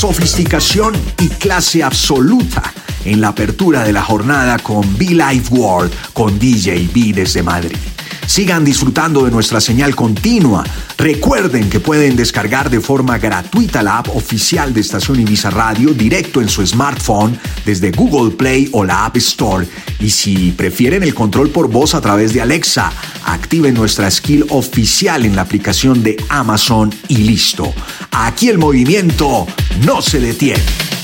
sofisticación y clase absoluta en la apertura de la jornada con Be Live World con DJ B desde Madrid. Sigan disfrutando de nuestra señal continua. Recuerden que pueden descargar de forma gratuita la app oficial de Estación Ibiza Radio directo en su smartphone desde Google Play o la App Store. Y si prefieren el control por voz a través de Alexa, activen nuestra skill oficial en la aplicación de Amazon y listo. Aquí el movimiento no se detiene.